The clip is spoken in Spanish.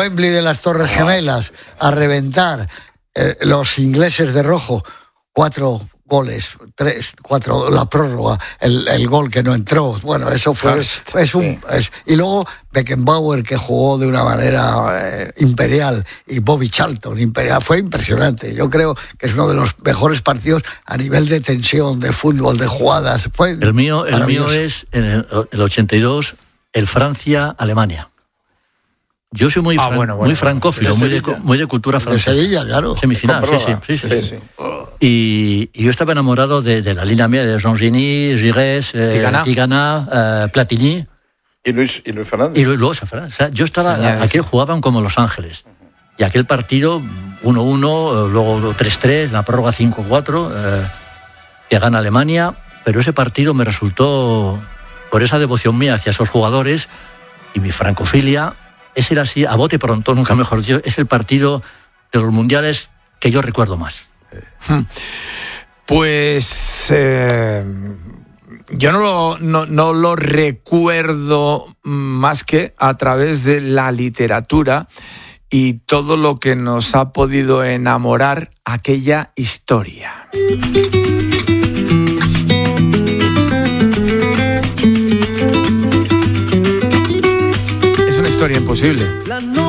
Wembley de las Torres Gemelas a reventar, los ingleses de rojo, 4 goles, 4, la prórroga, el gol que no entró, bueno, eso fue y luego Beckenbauer, que jugó de una manera imperial, y Bobby Charlton imperial, fue impresionante. Yo creo que es uno de los mejores partidos a nivel de tensión, de fútbol, de jugadas. El mío es en el 82, el Francia-Alemania. Yo soy muy francófilo, muy de cultura francesa. De Sevilla, claro. Semifinal, sí. Y yo estaba enamorado de la línea media de Jean Geny, Giresse, Tigana, Platini. Y Luis Fernández. Y Luis Fernández. O sea, yo estaba, aquí jugaban como Los Ángeles. Y aquel partido, 1-1, luego 3-3, la prórroga 5-4, que gana Alemania. Pero ese partido me resultó, por esa devoción mía hacia esos jugadores y mi francofilia, ese era así, a bote pronto, nunca mejor dicho, es el partido de los mundiales que yo recuerdo más. Pues yo no lo recuerdo más que a través de la literatura y todo lo que nos ha podido enamorar aquella historia. Es una historia imposible.